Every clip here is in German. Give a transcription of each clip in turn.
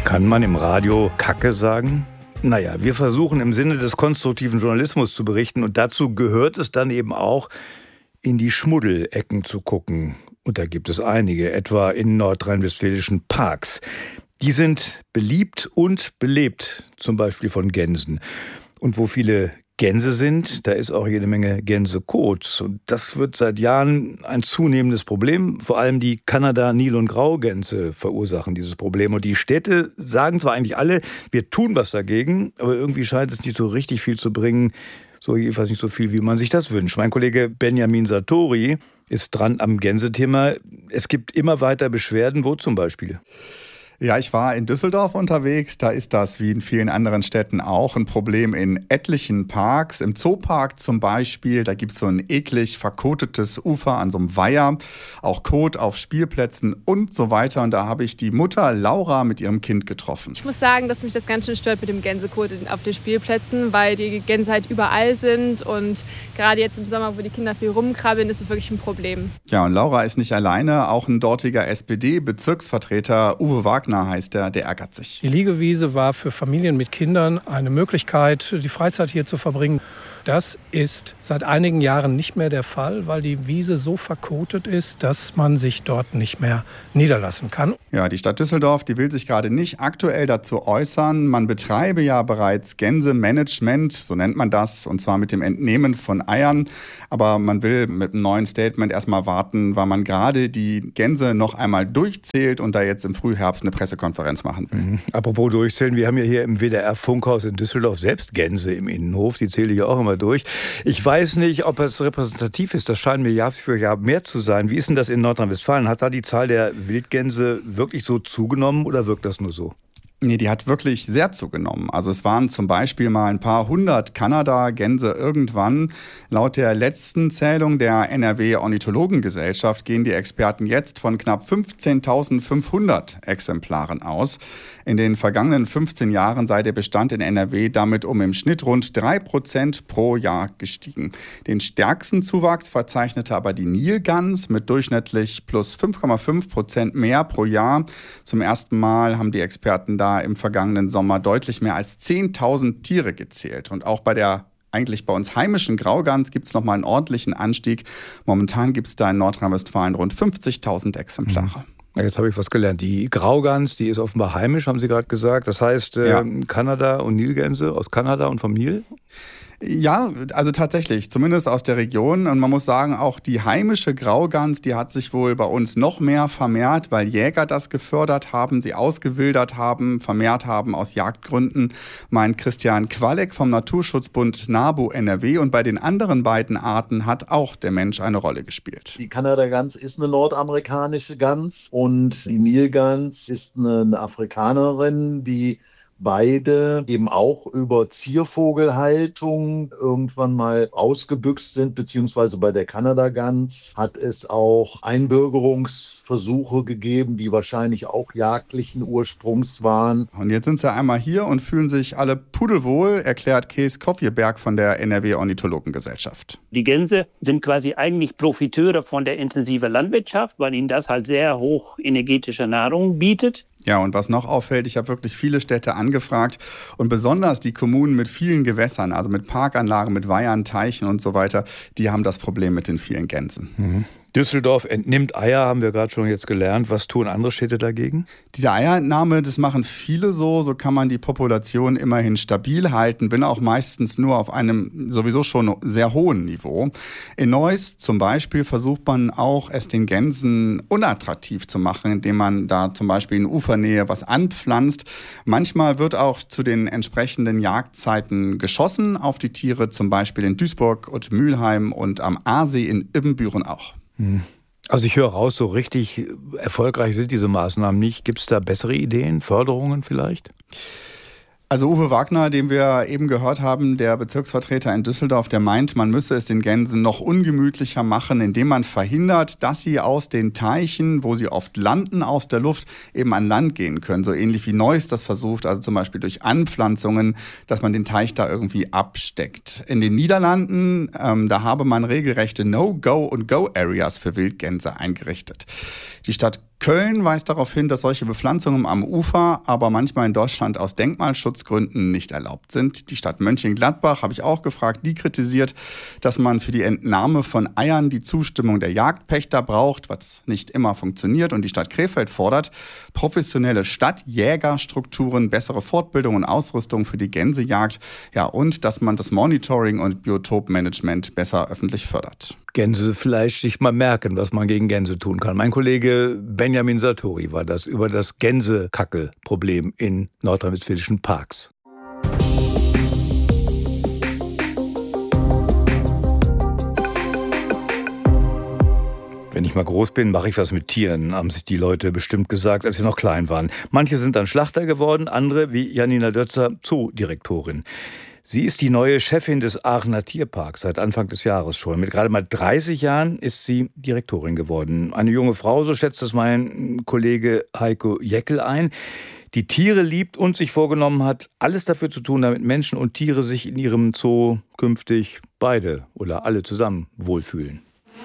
Kann man im Radio Kacke sagen? Naja, wir versuchen im Sinne des konstruktiven Journalismus zu berichten und dazu gehört es dann eben auch, in die Schmuddelecken zu gucken. Und da gibt es einige, etwa in nordrhein-westfälischen Parks. Die sind beliebt und belebt, zum Beispiel von Gänsen. Und wo viele Gänse sind, da ist auch jede Menge Gänsekot. Und das wird seit Jahren ein zunehmendes Problem. Vor allem die Kanada-Nil- und Graugänse verursachen dieses Problem. Und die Städte sagen zwar eigentlich alle, wir tun was dagegen, aber irgendwie scheint es nicht so richtig viel zu bringen. So jedenfalls nicht so viel, wie man sich das wünscht. Mein Kollege Benjamin Sartori ist dran am Gänsethema. Es gibt immer weiter Beschwerden. Wo zum Beispiel? Ja, ich war in Düsseldorf unterwegs. Da ist das, wie in vielen anderen Städten auch, ein Problem in etlichen Parks. Im Zoopark zum Beispiel, da gibt es so ein eklig verkotetes Ufer an so einem Weiher. Auch Kot auf Spielplätzen und so weiter. Und da habe ich die Mutter Laura mit ihrem Kind getroffen. Ich muss sagen, dass mich das ganz schön stört mit dem Gänsekot auf den Spielplätzen, weil die Gänse halt überall sind. Und gerade jetzt im Sommer, wo die Kinder viel rumkrabbeln, ist es wirklich ein Problem. Ja, und Laura ist nicht alleine. Auch ein dortiger SPD-Bezirksvertreter, Uwe Wagner heißt der ärgert sich. Die Liegewiese war für Familien mit Kindern eine Möglichkeit, die Freizeit hier zu verbringen. Das ist seit einigen Jahren nicht mehr der Fall, weil die Wiese so verkotet ist, dass man sich dort nicht mehr niederlassen kann. Ja, die Stadt Düsseldorf, die will sich gerade nicht aktuell dazu äußern. Man betreibe ja bereits Gänsemanagement, so nennt man das, und zwar mit dem Entnehmen von Eiern. Aber man will mit einem neuen Statement erstmal warten, weil man gerade die Gänse noch einmal durchzählt und da jetzt im Frühherbst eine Pressekonferenz machen will. Apropos durchzählen, wir haben ja hier im WDR-Funkhaus in Düsseldorf selbst Gänse im Innenhof, die zähle ich auch immer durch. Ich weiß nicht, ob es repräsentativ ist, das scheint mir Jahr für Jahr mehr zu sein. Wie ist denn das in Nordrhein-Westfalen? Hat da die Zahl der Wildgänse wirklich so zugenommen oder wirkt das nur so? Nee, die hat wirklich sehr zugenommen. Also es waren zum Beispiel mal ein paar hundert Kanada-Gänse irgendwann. Laut der letzten Zählung der NRW-Ornithologengesellschaft gehen die Experten jetzt von knapp 15.500 Exemplaren aus. In den vergangenen 15 Jahren sei der Bestand in NRW damit im Schnitt rund 3% pro Jahr gestiegen. Den stärksten Zuwachs verzeichnete aber die Nilgans mit durchschnittlich plus 5,5% mehr pro Jahr. Zum ersten Mal haben die Experten da im vergangenen Sommer deutlich mehr als 10.000 Tiere gezählt. Und auch bei der eigentlich bei uns heimischen Graugans gibt es nochmal einen ordentlichen Anstieg. Momentan gibt es da in Nordrhein-Westfalen rund 50.000 Exemplare. Jetzt habe ich was gelernt. Die Graugans, die ist offenbar heimisch, haben Sie gerade gesagt. Das heißt, Kanada und Nilgänse aus Kanada und vom Nil? Ja, also tatsächlich, zumindest aus der Region. Und man muss sagen, auch die heimische Graugans, die hat sich wohl bei uns noch mehr vermehrt, weil Jäger das gefördert haben, sie ausgewildert haben, vermehrt haben aus Jagdgründen, meint Christian Qualek vom Naturschutzbund NABU NRW. Und bei den anderen beiden Arten hat auch der Mensch eine Rolle gespielt. Die Kanada-Gans ist eine nordamerikanische Gans und die Nilgans ist eine Afrikanerin, die beide eben auch über Ziervogelhaltung irgendwann mal ausgebüxt sind, beziehungsweise bei der Kanada-Gans hat es auch Einbürgerungsversuche gegeben, die wahrscheinlich auch jagdlichen Ursprungs waren. Und jetzt sind sie einmal hier und fühlen sich alle pudelwohl, erklärt Kees Koffjeberg von der NRW-Ornithologengesellschaft. Die Gänse sind quasi eigentlich Profiteure von der intensiven Landwirtschaft, weil ihnen das halt sehr hoch energetische Nahrung bietet. Ja, und was noch auffällt, ich habe wirklich viele Städte angefragt und besonders die Kommunen mit vielen Gewässern, also mit Parkanlagen, mit Weihern, Teichen und so weiter, die haben das Problem mit den vielen Gänsen. Düsseldorf entnimmt Eier, haben wir gerade schon jetzt gelernt. Was tun andere Städte dagegen? Diese Eierentnahme, das machen viele so. So kann man die Population immerhin stabil halten, bin auch meistens nur auf einem sowieso schon sehr hohen Niveau. In Neuss zum Beispiel versucht man auch, es den Gänsen unattraktiv zu machen, indem man da zum Beispiel in Ufernähe was anpflanzt. Manchmal wird auch zu den entsprechenden Jagdzeiten geschossen auf die Tiere, zum Beispiel in Duisburg und Mülheim und am Aasee in Ibbenbüren auch. Also ich höre raus, so richtig erfolgreich sind diese Maßnahmen nicht. Gibt es da bessere Ideen, Förderungen vielleicht? Also Uwe Wagner, den wir eben gehört haben, der Bezirksvertreter in Düsseldorf, der meint, man müsse es den Gänsen noch ungemütlicher machen, indem man verhindert, dass sie aus den Teichen, wo sie oft landen, aus der Luft eben an Land gehen können. So ähnlich wie Neuss das versucht, also zum Beispiel durch Anpflanzungen, dass man den Teich da irgendwie absteckt. In den Niederlanden, da habe man regelrechte No-Go- und Go-Areas für Wildgänse eingerichtet. Die Stadt Köln weist darauf hin, dass solche Bepflanzungen am Ufer aber manchmal in Deutschland aus Denkmalschutzgründen nicht erlaubt sind. Die Stadt Mönchengladbach habe ich auch gefragt, die kritisiert, dass man für die Entnahme von Eiern die Zustimmung der Jagdpächter braucht, was nicht immer funktioniert. Und die Stadt Krefeld fordert professionelle Stadtjägerstrukturen, bessere Fortbildung und Ausrüstung für die Gänsejagd. Ja, und dass man das Monitoring und Biotopmanagement besser öffentlich fördert. Gänsefleisch sich mal merken, was man gegen Gänse tun kann. Mein Kollege Benjamin Sartori war das über das Gänsekacke-Problem in nordrhein-westfälischen Parks. Wenn ich mal groß bin, mache ich was mit Tieren, haben sich die Leute bestimmt gesagt, als sie noch klein waren. Manche sind dann Schlachter geworden, andere, wie Janina Dötzer, Zoodirektorin. Sie ist die neue Chefin des Aachener Tierparks seit Anfang des Jahres schon. Mit gerade mal 30 Jahren ist sie Direktorin geworden. Eine junge Frau, so schätzt es mein Kollege Heiko Jeckel ein, die Tiere liebt und sich vorgenommen hat, alles dafür zu tun, damit Menschen und Tiere sich in ihrem Zoo künftig beide oder alle zusammen wohlfühlen.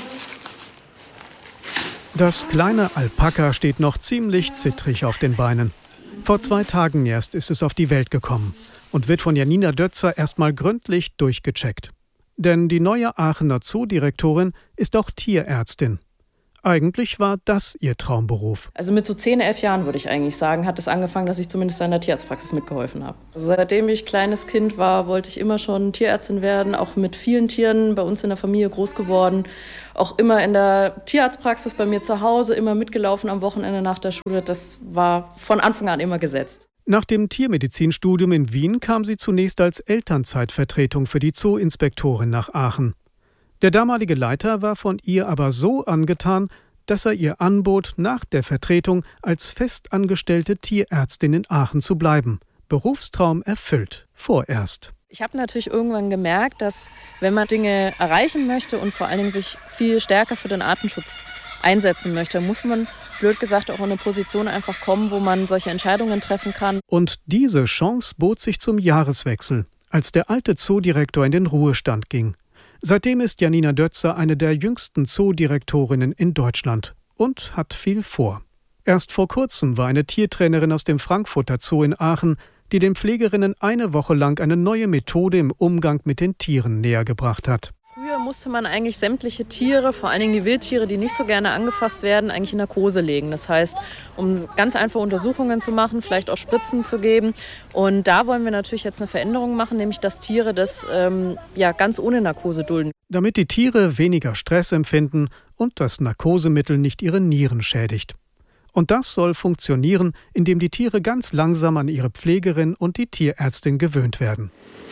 Das kleine Alpaka steht noch ziemlich zittrig auf den Beinen. Vor 2 Tagen erst ist es auf die Welt gekommen und wird von Janina Dötzer erstmal gründlich durchgecheckt. Denn die neue Aachener Zoodirektorin ist auch Tierärztin. Eigentlich war das ihr Traumberuf. Also mit so 10, 11 Jahren, würde ich eigentlich sagen, hat es angefangen, dass ich zumindest in der Tierarztpraxis mitgeholfen habe. Also seitdem ich kleines Kind war, wollte ich immer schon Tierärztin werden, auch mit vielen Tieren bei uns in der Familie groß geworden. Auch immer in der Tierarztpraxis bei mir zu Hause, immer mitgelaufen am Wochenende nach der Schule. Das war von Anfang an immer gesetzt. Nach dem Tiermedizinstudium in Wien kam sie zunächst als Elternzeitvertretung für die Zooinspektorin nach Aachen. Der damalige Leiter war von ihr aber so angetan, dass er ihr anbot, nach der Vertretung als festangestellte Tierärztin in Aachen zu bleiben. Berufstraum erfüllt, vorerst. Ich habe natürlich irgendwann gemerkt, dass wenn man Dinge erreichen möchte und vor allen Dingen sich viel stärker für den Artenschutz einsetzen möchte, muss man, blöd gesagt, auch in eine Position einfach kommen, wo man solche Entscheidungen treffen kann. Und diese Chance bot sich zum Jahreswechsel, als der alte Zoodirektor in den Ruhestand ging. Seitdem ist Janina Dötzer eine der jüngsten Zoodirektorinnen in Deutschland und hat viel vor. Erst vor kurzem war eine Tiertrainerin aus dem Frankfurter Zoo in Aachen, die den Pflegerinnen eine Woche lang eine neue Methode im Umgang mit den Tieren nähergebracht hat. Früher musste man eigentlich sämtliche Tiere, vor allen Dingen die Wildtiere, die nicht so gerne angefasst werden, eigentlich in Narkose legen. Das heißt, um ganz einfache Untersuchungen zu machen, vielleicht auch Spritzen zu geben. Und da wollen wir natürlich jetzt eine Veränderung machen, nämlich dass Tiere das ganz ohne Narkose dulden. Damit die Tiere weniger Stress empfinden und das Narkosemittel nicht ihre Nieren schädigt. Und das soll funktionieren, indem die Tiere ganz langsam an ihre Pflegerin und die Tierärztin gewöhnt werden.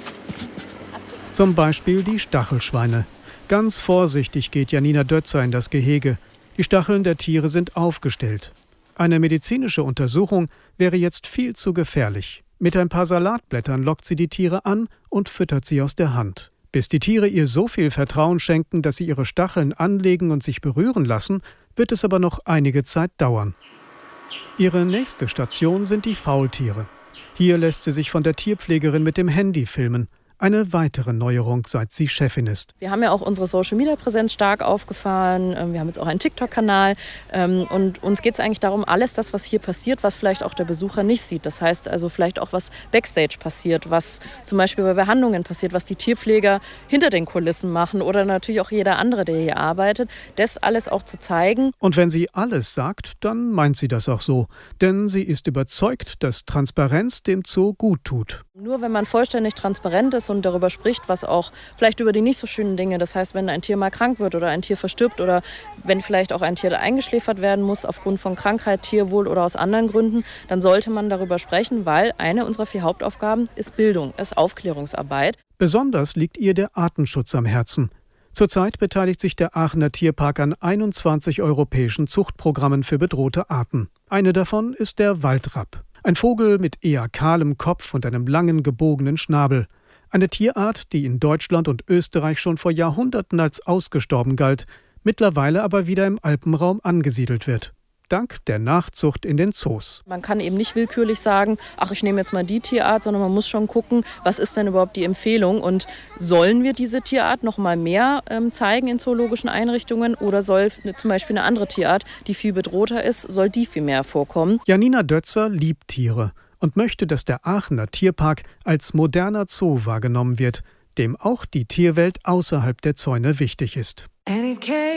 Zum Beispiel die Stachelschweine. Ganz vorsichtig geht Janina Dötzer in das Gehege. Die Stacheln der Tiere sind aufgestellt. Eine medizinische Untersuchung wäre jetzt viel zu gefährlich. Mit ein paar Salatblättern lockt sie die Tiere an und füttert sie aus der Hand. Bis die Tiere ihr so viel Vertrauen schenken, dass sie ihre Stacheln anlegen und sich berühren lassen, wird es aber noch einige Zeit dauern. Ihre nächste Station sind die Faultiere. Hier lässt sie sich von der Tierpflegerin mit dem Handy filmen. Eine weitere Neuerung, seit sie Chefin ist. Wir haben ja auch unsere Social-Media-Präsenz stark aufgefahren. Wir haben jetzt auch einen TikTok-Kanal. Und uns geht es eigentlich darum, alles das, was hier passiert, was vielleicht auch der Besucher nicht sieht. Das heißt also vielleicht auch, was Backstage passiert, was zum Beispiel bei Behandlungen passiert, was die Tierpfleger hinter den Kulissen machen oder natürlich auch jeder andere, der hier arbeitet. Das alles auch zu zeigen. Und wenn sie alles sagt, dann meint sie das auch so. Denn sie ist überzeugt, dass Transparenz dem Zoo gut tut. Nur wenn man vollständig transparent ist und darüber spricht, was auch vielleicht über die nicht so schönen Dinge, das heißt, wenn ein Tier mal krank wird oder ein Tier verstirbt oder wenn vielleicht auch ein Tier eingeschläfert werden muss aufgrund von Krankheit, Tierwohl oder aus anderen Gründen, dann sollte man darüber sprechen, weil eine unserer 4 Hauptaufgaben ist Bildung, ist Aufklärungsarbeit. Besonders liegt ihr der Artenschutz am Herzen. Zurzeit beteiligt sich der Aachener Tierpark an 21 europäischen Zuchtprogrammen für bedrohte Arten. Eine davon ist der Waldrapp. Ein Vogel mit eher kahlem Kopf und einem langen, gebogenen Schnabel. Eine Tierart, die in Deutschland und Österreich schon vor Jahrhunderten als ausgestorben galt, mittlerweile aber wieder im Alpenraum angesiedelt wird. dank der Nachzucht in den Zoos. Man kann eben nicht willkürlich sagen, ach, ich nehme jetzt mal die Tierart, sondern man muss schon gucken, was ist denn überhaupt die Empfehlung und sollen wir diese Tierart noch mal mehr zeigen in zoologischen Einrichtungen oder soll zum Beispiel eine andere Tierart, die viel bedrohter ist, soll die viel mehr vorkommen? Janina Dötzer liebt Tiere und möchte, dass der Aachener Tierpark als moderner Zoo wahrgenommen wird, dem auch die Tierwelt außerhalb der Zäune wichtig ist.